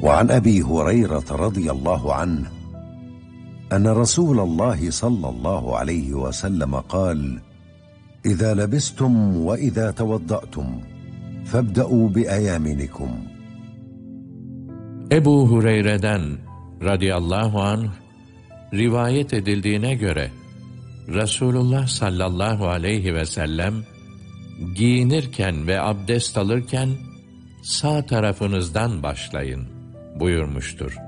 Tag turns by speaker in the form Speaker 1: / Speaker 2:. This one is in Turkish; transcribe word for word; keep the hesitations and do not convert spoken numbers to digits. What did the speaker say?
Speaker 1: وعن أبي هريرة رضي الله عنه أن رسول الله صلى الله عليه وسلم قال: إذا لبستم وإذا توضأتم فابدأوا بأيامنكم.
Speaker 2: Ebu Hureyre'den radıyallahu anh rivayet edildiğine göre Resulullah sallallahu aleyhi ve sellem giyinirken ve abdest alırken sağ tarafınızdan başlayın buyurmuştur.